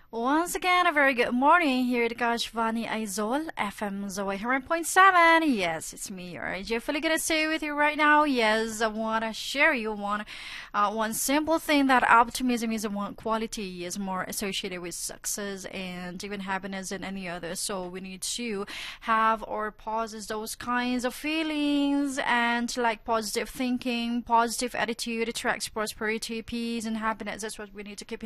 Once again, a very good morning here at Kashvani Aizol, FM Zoe 100.7. Yes, it's me, alright. Joyfully gonna stay with you right now. Yes, I wanna share you one simple thing that optimism is one quality is more associated with success and even happiness than any other. So we need to have or possess those kinds of feelings and like positive thinking, positive attitude attracts prosperity, peace, and happiness. That's what we need to keep